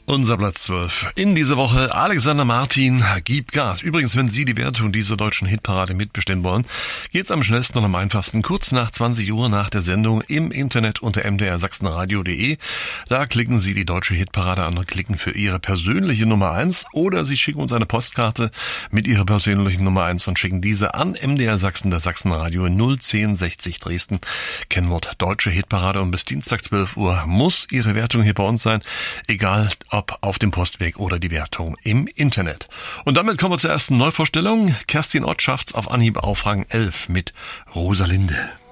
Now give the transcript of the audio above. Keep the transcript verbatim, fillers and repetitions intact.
Unser Platz zwölf. In dieser Woche Alexander Martin, Gib Gas. Übrigens, wenn Sie die Wertung dieser deutschen Hitparade mitbestimmen wollen, geht's am schnellsten und am einfachsten kurz nach zwanzig Uhr nach der Sendung im Internet unter m d r sachsenradio punkt d e. Da klicken Sie die deutsche Hitparade an und klicken für Ihre persönliche Nummer eins oder Sie schicken uns eine Postkarte mit Ihrer persönlichen Nummer eins und schicken diese an M D R Sachsen, das Sachsenradio null zehn sechzig Dresden. Kennwort deutsche Hitparade und bis Dienstag zwölf Uhr muss Ihre Wertung hier bei uns sein, egal ob auf dem Postweg oder die Wertung im Internet. Und damit kommen wir zur ersten Neuvorstellung. Kerstin Ott schafft's auf Anhieb auf Rang elf mit Rosalinde.